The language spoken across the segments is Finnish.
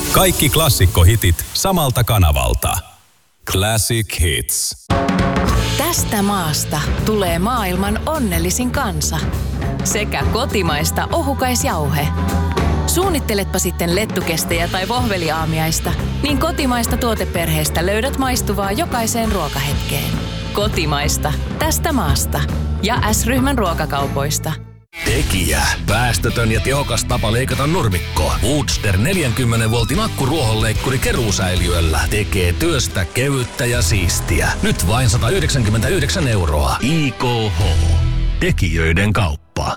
Kaikki klassikkohitit samalta kanavalta. Classic Hits. Tästä maasta tulee maailman onnellisin kansa. Sekä kotimaista ohukaisjauhe. Suunnitteletpa sitten lettukestejä tai vohveliaamiaista, niin kotimaista tuoteperheestä löydät maistuvaa jokaiseen ruokahetkeen. Kotimaista. Tästä maasta. Ja S-ryhmän ruokakaupoista. Tekijä. Päästötön ja tehokas tapa leikata nurmikko. Woodster 40 voltin akkuruohonleikkuri keruusäiliöllä tekee työstä kevyttä ja siistiä. Nyt vain 199 €. IKH. Tekijöiden kauppa.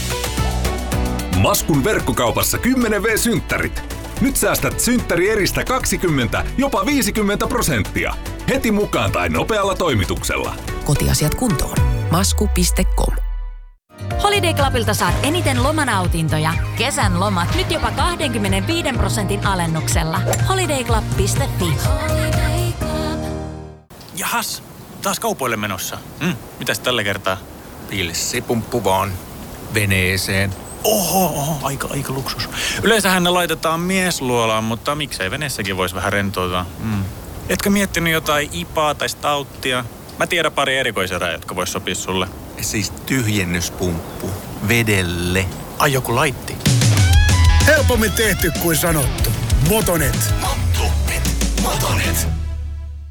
Maskun verkkokaupassa 10V-synttärit. Nyt säästät synttärieristä 20, jopa 50%. Heti mukaan tai nopealla toimituksella. Kotiasiat kuntoon. Masku.com. Holiday Clubilta saat eniten lomanautintoja. Kesän lomat nyt jopa 25% alennuksella. holiday.club.fi. Jahas, taas kaupoille menossa. Mitäs tällä kertaa? Pilssipumppu vaan. Veneeseen. Oho, aika luksus. Yleensähän ne laitetaan miesluolaan, mutta miksei veneessäkin voisi vähän rentoutua. Etkö miettinyt jotain ipaa tai stauttia? Mä tiedän pari erikoiserää, jotka vois sopia sulle. Siis tyhjennyspumppu. Vedelle. Ai joku laitti. Helpommin tehty kuin sanottu. Motonet. Motonet.